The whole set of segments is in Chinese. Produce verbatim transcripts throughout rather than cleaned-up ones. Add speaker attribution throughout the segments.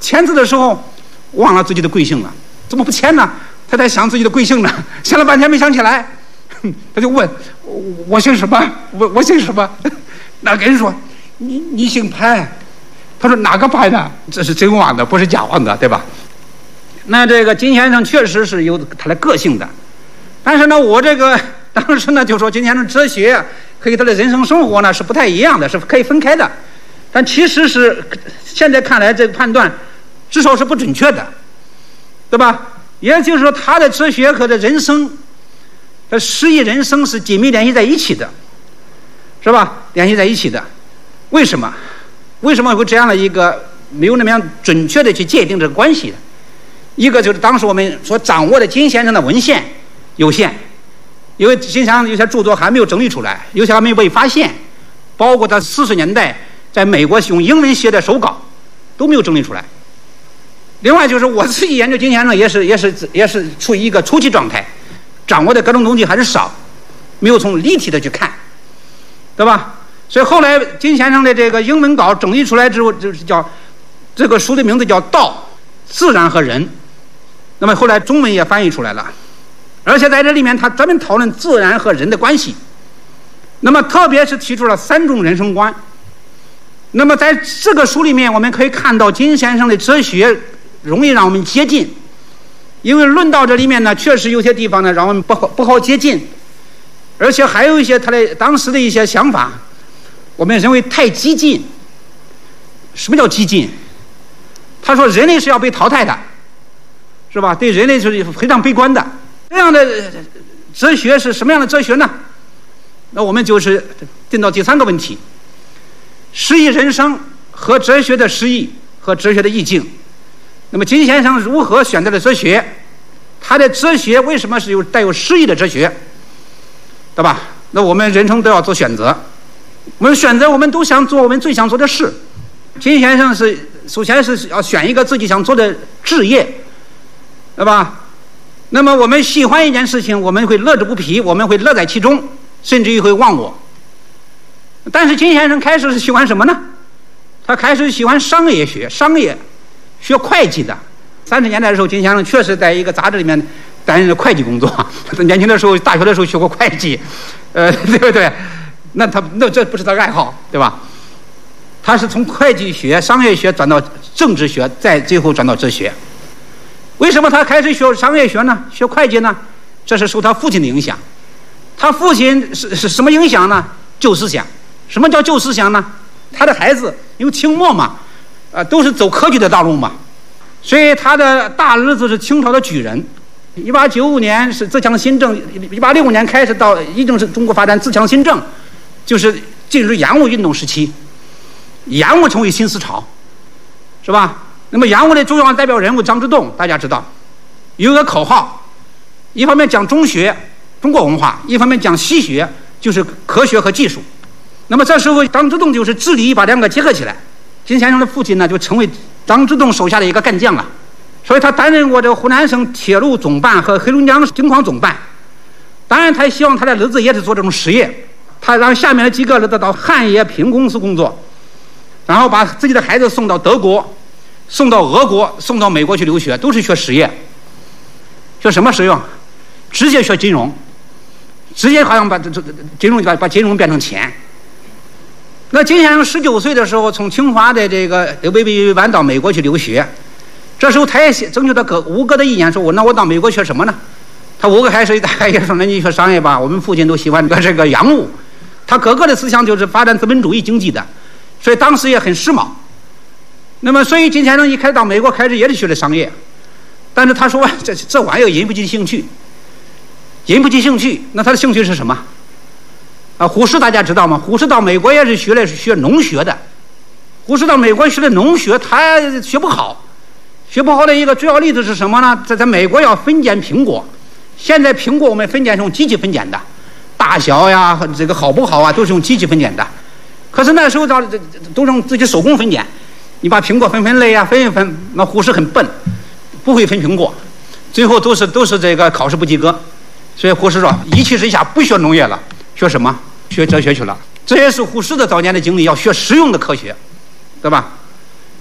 Speaker 1: 签字的时候忘了自己的贵姓了，怎么不签呢？他在想自己的贵姓呢，想了半天没想起来，他就问我我姓什么？我我姓什么？那个人说你你姓潘。他说哪个潘呢？这是真忘的，不是假忘的，对吧？那这个金先生确实是有他的个性的，但是呢，我这个当时呢就说金先生哲学和他的人生生活呢是不太一样的，是可以分开的。但其实是现在看来，这个判断至少是不准确的，对吧？也就是说，他的哲学和这人生和诗意人生是紧密联系在一起的，是吧？联系在一起的。为什么？为什么会这样的一个没有那么样准确的去界定这个关系的？一个就是当时我们所掌握的金先生的文献有限，因为金先生有些著作还没有整理出来，有些还没有被发现，包括他四十年代在美国用英文写的手稿都没有整理出来。另外就是我自己研究金先生也是也是也是处于一个初期状态，掌握的各种东西还是少，没有从立体的去看，对吧？所以后来金先生的这个英文稿整理出来之后，就是叫这个书的名字叫《道、自然和人》，那么后来中文也翻译出来了，而且在这里面他专门讨论自然和人的关系，那么特别是提出了三种人生观。那么在这个书里面我们可以看到金先生的哲学容易让我们接近，因为论到这里面呢确实有些地方呢让我们不好不好接近，而且还有一些他的当时的一些想法我们认为太激进。什么叫激进？他说人类是要被淘汰的，是吧？对人类是非常悲观的。这样的哲学是什么样的哲学呢？那我们就是进到第三个问题，诗意人生和哲学的诗意和哲学的意境。那么金先生如何选择了哲学？他的哲学为什么是有带有诗意的哲学，对吧？那我们人生都要做选择，我们选择我们都想做我们最想做的事。金先生是首先是要选一个自己想做的职业，对吧？那么我们喜欢一件事情，我们会乐之不疲，我们会乐在其中，甚至于会忘我。但是金先生开始是喜欢什么呢？他开始喜欢商业学，商业学会计的。三十年代的时候，金先生确实在一个杂志里面担任了会计工作。他年轻的时候，大学的时候学过会计，呃，对不对？那他那这不是他的爱好，对吧？他是从会计学、商业学转到政治学，再最后转到哲学。为什么他开始学商业学呢？学会计呢？这是受他父亲的影响。他父亲是是什么影响呢？旧思想。什么叫旧思想呢？他的孩子因为清末嘛，呃，都是走科举的道路嘛，所以他的大儿子是清朝的举人。一八九五年是自强新政，一八六五年开始到一直是中国发展自强新政，就是进入洋务运动时期，洋务成为新思潮，是吧？那么洋务的重要代表人物张之洞，大家知道，有一个口号，一方面讲中学、中国文化，一方面讲西学，就是科学和技术。那么这时候张之洞就是致力于把两个结合起来。金先生的父亲呢，就成为张之洞手下的一个干将了，所以他担任过这个湖南省铁路总办和黑龙江金矿总办。当然，他也希望他的儿子也是做这种实业，他让下面的几个儿子到汉冶萍公司工作，然后把自己的孩子送到德国、送到俄国、送到美国去留学，都是学实业。学什么实用？直接学金融，直接好像把这这金融把把金融变成钱。那金先生十九岁的时候，从清华的这个刘贝贝湾到美国去留学，这时候他也征求他哥五哥的意见，说我那我到美国学什么呢？他五个还是大概也说，那你学商业吧，我们父亲都喜欢这个洋务。他哥哥的思想就是发展资本主义经济的，所以当时也很时髦。那么，所以金先生一开始到美国开始也是学的商业，但是他说这这玩意儿引不起兴趣，引不起兴趣。那他的兴趣是什么？啊，胡适大家知道吗？胡适到美国也是学的是学农学的。胡适到美国学的农学，他学不好，学不好的一个主要例子是什么呢？在在美国要分拣苹果，现在苹果我们分拣是用机器分拣的，大小呀，这个好不好啊，都是用机器分拣的。可是那时候到都用自己手工分拣，你把苹果分分类啊，分一分，那胡适很笨，不会分苹果，最后都是都是这个考试不及格。所以胡适说，一气之下不学农业了，学什么？学哲学去了。这也是胡适的早年的经历，要学实用的科学，对吧？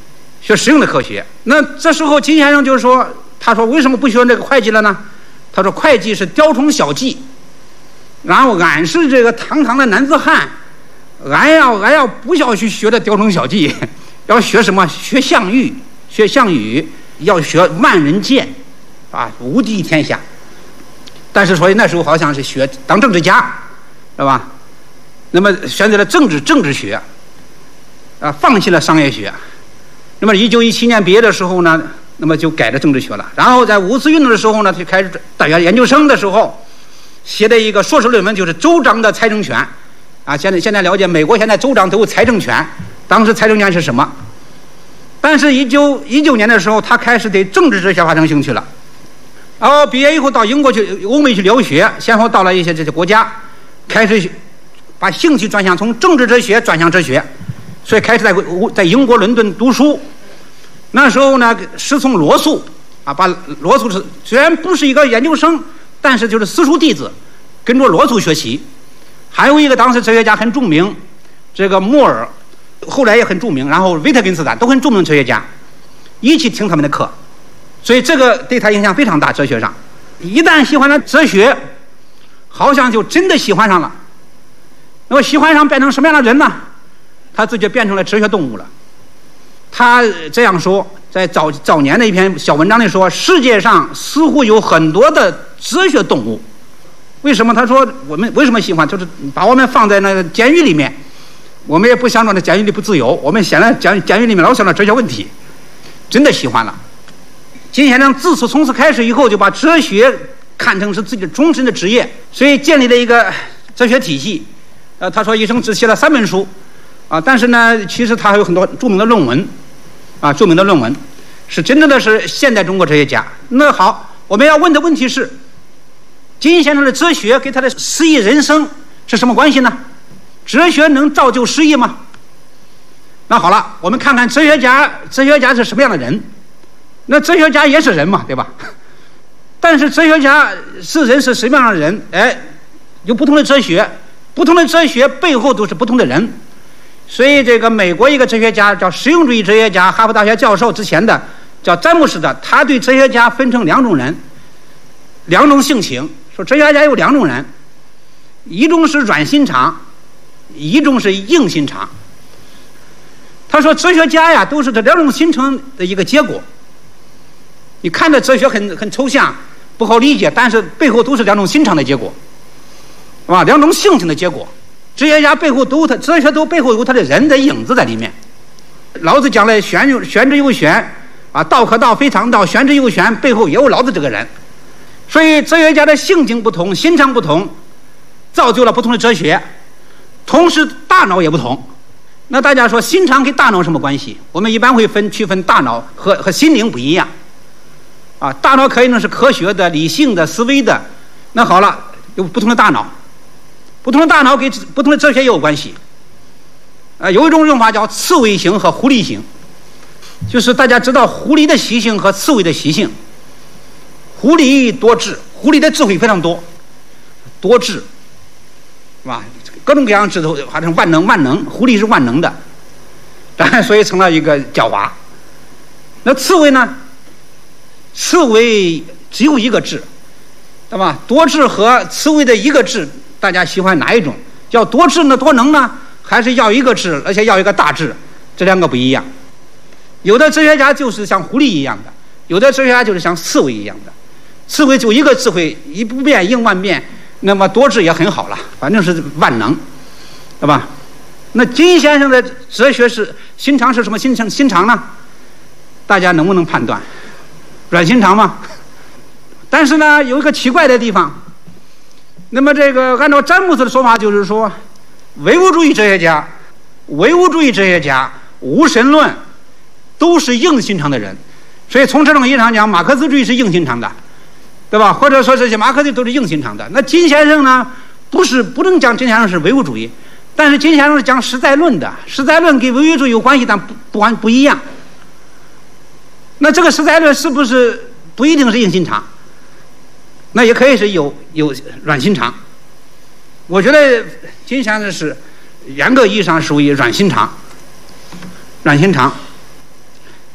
Speaker 1: 学实用的科学。那这时候金先生就说，他说为什么不学这个会计了呢？他说会计是雕虫小技，然后俺是这个堂堂的男子汉，俺要俺要不要去学这雕虫小技，要学什么？学项羽，学项羽，要学万人剑，啊，无敌天下。但是所以那时候好像是学当政治家，是吧？那么选择了政治政治学，啊，放弃了商业学。那么一九一七年毕业的时候呢，那么就改了政治学了。然后在五四运动的时候呢，就开始大学研究生的时候，写的一个硕士论文就是州长的财政权。啊，现在现在了解美国现在州长都有财政权，当时财政权是什么？但是，一九一九年的时候，他开始对政治哲学发生兴趣了。然后毕业以后到英国去、欧美去留学，先后到了一些这些国家，开始把兴趣转向从政治哲学转向哲学，所以开始在在英国伦敦读书。那时候呢，师从罗素啊，把罗素是虽然不是一个研究生，但是就是私塾弟子，跟着罗素学习。还有一个当时哲学家很著名，这个莫尔，后来也很著名，然后维特根斯坦都很著名哲学家，一起听他们的课，所以这个对他影响非常大。哲学上，一旦喜欢了哲学，好像就真的喜欢上了。那么喜欢上变成什么样的人呢？他自己变成了哲学动物了。他这样说，在早早年的一篇小文章里说，世界上似乎有很多的哲学动物。为什么？他说我们为什么喜欢，就是把我们放在那个监狱里面，我们也不想着那监狱里不自由，我们想在监监狱里面老想着哲学问题，真的喜欢了。金先生自此从此开始以后，就把哲学看成是自己的终身的职业，所以建立了一个哲学体系。呃，他说一生只写了三本书，啊，但是呢，其实他还有很多著名的论文，啊，著名的论文，是真正的是现代中国哲学家。那好，我们要问的问题是，金先生的哲学跟他的诗意人生是什么关系呢？哲学能造就诗意吗？那好了，我们看看哲学家，哲学家是什么样的人？那哲学家也是人嘛，对吧？但是哲学家是人是什么样的人？哎，有不同的哲学，不同的哲学背后都是不同的人。所以这个美国一个哲学家叫实用主义哲学家，哈佛大学教授之前的叫詹姆斯的，他对哲学家分成两种人，两种性情。说哲学家有两种人，一种是软心肠，一种是硬心肠。他说哲学家呀，都是这两种心肠的一个结果。你看着哲学很很抽象，不好理解，但是背后都是两种心肠的结果，是吧？两种性情的结果。哲学家背后都他哲学都背后有他的人的影子在里面。老子讲了玄玄之又玄啊，道可道非常道，玄之又玄，背后也有老子这个人。所以哲学家的性情不同，心肠不同，造就了不同的哲学，同时大脑也不同。那大家说心肠跟大脑什么关系？我们一般会分区分大脑和和心灵不一样啊。大脑可以呢是科学的、理性的、思维的。那好了，有不同的大脑，不同的大脑跟不同的哲学也有关系啊。有一种用法叫刺猬型和狐狸型，就是大家知道狐狸的习性和刺猬的习性。狐狸多智，狐狸的智慧非常多，多智，是吧？各种各样智慧，好像万能万能，狐狸是万能的，所以成了一个狡猾。那刺猬呢？刺猬只有一个智，对吧？多智和刺猬的一个智，大家喜欢哪一种？要多智呢？多能呢？还是要一个智，而且要一个大智？这两个不一样。有的哲学家就是像狐狸一样的，有的哲学家就是像刺猬一样的。刺猬就一个智慧，一不变应万变，那么多智也很好了，反正是万能，对吧？那金先生的哲学是心肠是什么心肠心肠呢？大家能不能判断？软心肠吗？但是呢，有一个奇怪的地方。那么这个按照詹姆斯的说法，就是说，唯物主义哲学家、唯物主义哲学家、无神论都是硬心肠的人，所以从这种意义上讲，马克思主义是硬心肠的。对吧？或者说这些马克思都是硬心肠的。那金先生呢？不是不能讲金先生是唯物主义，但是金先生是讲实在论的。实在论跟唯物主义有关系，但不不完不一样。那这个实在论是不是不一定是硬心肠？那也可以是有有软心肠。我觉得金先生是严格意义上属于软心肠。软心肠。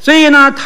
Speaker 1: 所以呢。